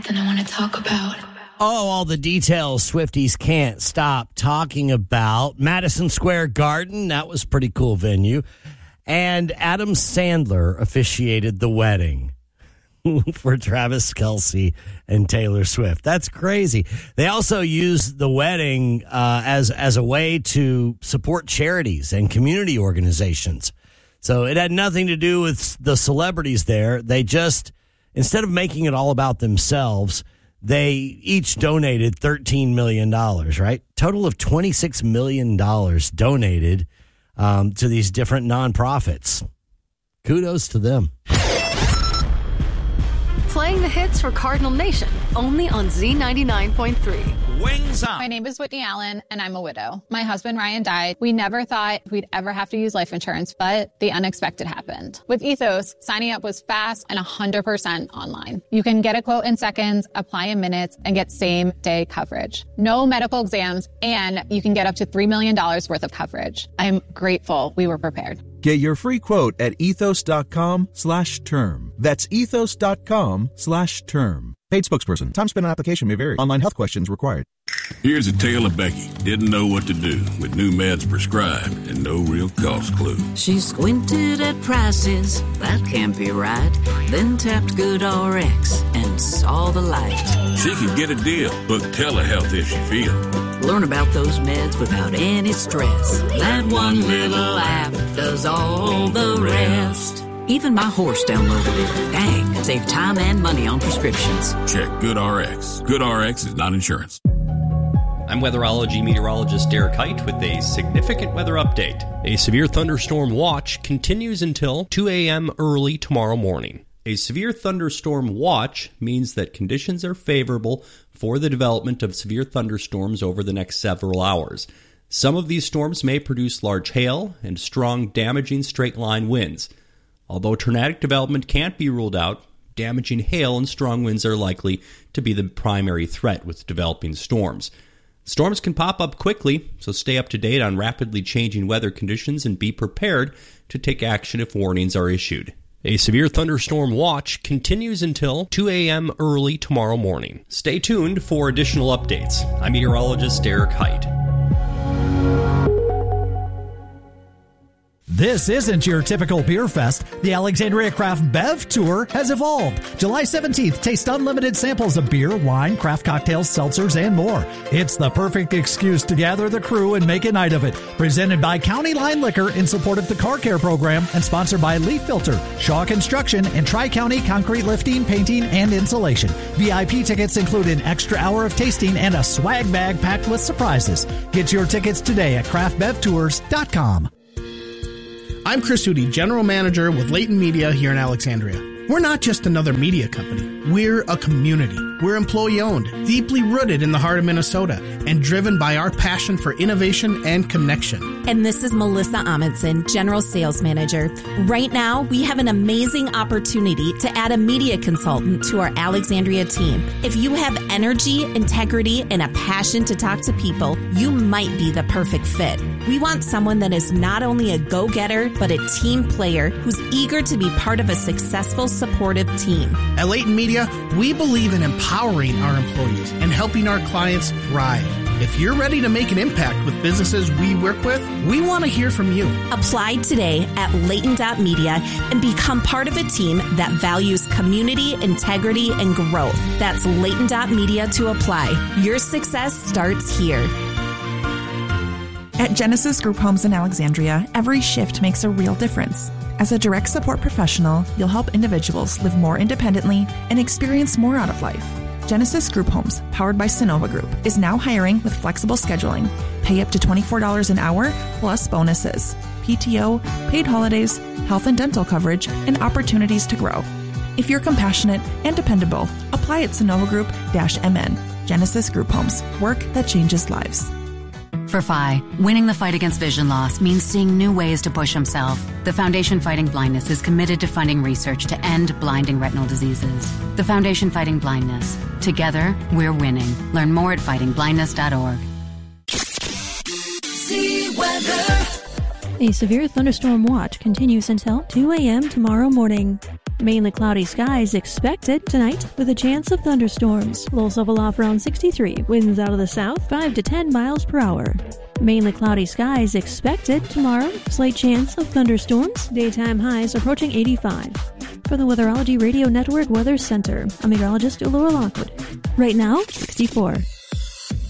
Then I want to talk about. Oh, all the details Swifties can't stop talking about. Madison Square Garden, that was a pretty cool venue. And Adam Sandler officiated the wedding for Travis Kelce and Taylor Swift. That's crazy. They also used the wedding as a way to support charities and community organizations. So it had nothing to do with the celebrities there. They just, instead of making it all about themselves, they each donated $13 million, right? Total of $26 million donated to these different nonprofits. Kudos to them. Playing the hits for Cardinal Nation, only on Z99.3. Wings up. My name is Whitney Allen, and I'm a widow. My husband, Ryan, died. We never thought we'd ever have to use life insurance, but the unexpected happened. With Ethos, signing up was fast and 100% online. You can get a quote in seconds, apply in minutes, and get same-day coverage. No medical exams, and you can get up to $3 million worth of coverage. I'm grateful we were prepared. Get your free quote at ethos.com/term. That's ethos.com/term. Paid spokesperson. Time spent on application may vary. Online health questions required. Here's a tale of Becky. Didn't know what to do with new meds prescribed and no real cost clue. She squinted at prices, that can't be right. Then tapped GoodRx and saw the light. She could get a deal. Book telehealth if she feels. Learn about those meds without any stress. That one little app does all the rest. Even my horse downloaded it. Dang, save time and money on prescriptions. Check GoodRx. GoodRx is not insurance. I'm weatherology meteorologist Derek Height with a significant weather update. A severe thunderstorm watch continues until 2 a.m. early tomorrow morning. A severe thunderstorm watch means that conditions are favorable for the development of severe thunderstorms over the next several hours. Some of these storms may produce large hail and strong, damaging straight-line winds. Although tornadic development can't be ruled out, damaging hail and strong winds are likely to be the primary threat with developing storms. Storms can pop up quickly, so stay up to date on rapidly changing weather conditions and be prepared to take action if warnings are issued. A severe thunderstorm watch continues until 2 a.m. early tomorrow morning. Stay tuned for additional updates. I'm meteorologist Derek Height. This isn't your typical beer fest. The Alexandria Craft Bev Tour has evolved. July 17th, taste unlimited samples of beer, wine, craft cocktails, seltzers, and more. It's the perfect excuse to gather the crew and make a night of it. Presented by County Line Liquor in support of the Car Care Program and sponsored by Leaf Filter, Shaw Construction, and Tri-County Concrete Lifting, Painting, and Insulation. VIP tickets include an extra hour of tasting and a swag bag packed with surprises. Get your tickets today at craftbevtours.com. I'm Chris Hootie, General Manager with Leighton Media here in Alexandria. We're not just another media company. We're a community. We're employee-owned, deeply rooted in the heart of Minnesota, and driven by our passion for innovation and connection. And this is Melissa Amundsen, General Sales Manager. Right now, we have an amazing opportunity to add a media consultant to our Alexandria team. If you have energy, integrity, and a passion to talk to people, you might be the perfect fit. We want someone that is not only a go-getter, but a team player who's eager to be part of a successful, supportive team. At Leighton Media, we believe in empowering our employees and helping our clients thrive. If you're ready to make an impact with businesses we work with, we want to hear from you. Apply today at Leighton.media and become part of a team that values community, integrity, and growth. That's Leighton.media to apply. Your success starts here. At Genesis Group Homes in Alexandria, every shift makes a real difference. As a direct support professional, you'll help individuals live more independently and experience more out of life. Genesis Group Homes, powered by Sonova Group, is now hiring with flexible scheduling. Pay up to $24 an hour plus bonuses, PTO, paid holidays, health and dental coverage, and opportunities to grow. If you're compassionate and dependable, apply at SonovaGroup-MN. Genesis Group Homes, work that changes lives. For Phi, winning the fight against vision loss means seeing new ways to push himself. The Foundation Fighting Blindness is committed to funding research to end blinding retinal diseases. The Foundation Fighting Blindness. Together, we're winning. Learn more at fightingblindness.org. See weather. A severe thunderstorm watch continues until 2 a.m. tomorrow morning. Mainly cloudy skies expected tonight with a chance of thunderstorms. Lows level off around 63. Winds out of the south 5 to 10 miles per hour. Mainly cloudy skies expected tomorrow. Slight chance of thunderstorms. Daytime highs approaching 85. For the Weatherology Radio Network Weather Center, I'm meteorologist Laura Lockwood. Right now, 64.